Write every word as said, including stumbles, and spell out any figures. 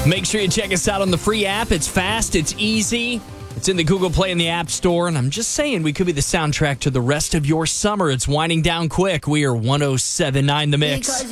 Make sure you check us out on the free app. It's fast, it's easy. It's in the Google Play and the App Store. And I'm just saying, we could be the soundtrack to the rest of your summer. It's winding down quick. We are one oh seven point nine The Mix.